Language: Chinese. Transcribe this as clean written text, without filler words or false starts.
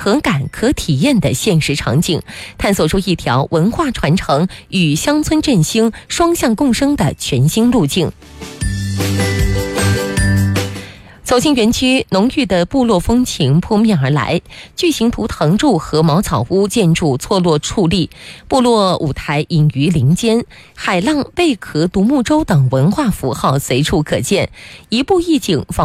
可感可体验的现实场景，探索出一条文化传承与乡村振兴双向共生的全新路径。走进园区，浓郁的部落风情扑面而来，巨型图腾柱和茅草屋建筑错落矗立，部落舞台隐于林间，海浪、贝壳、独木舟等文化符号随处可见，一步一景仿